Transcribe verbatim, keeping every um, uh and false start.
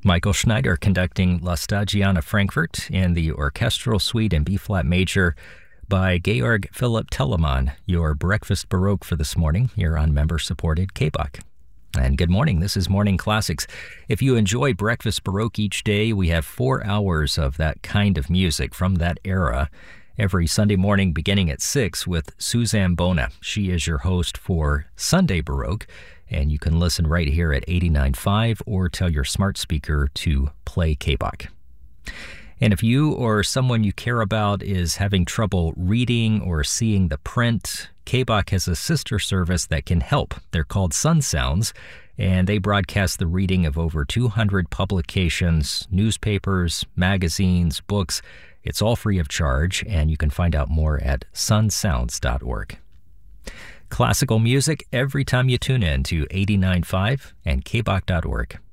Michael Schneider conducting La Stagione Frankfurt in the orchestral suite in B-flat major by Georg Philipp Telemann, your breakfast Baroque for this morning here on member-supported K B O C. And good morning, this is Morning Classics. If you enjoy breakfast Baroque each day, we have four hours of that kind of music from that era every Sunday morning beginning at six with Suzanne Bona. She is your host for Sunday Baroque, and you can listen right here at eighty-nine point five or tell your smart speaker to play K B O C. And if you or someone you care about is having trouble reading or seeing the print, K B O C has a sister service that can help. They're called Sun Sounds, and they broadcast the reading of over two hundred publications, newspapers, magazines, books. It's all free of charge, and you can find out more at sun sounds dot org. Classical music every time you tune in to eighty-nine point five and K B O C dot org.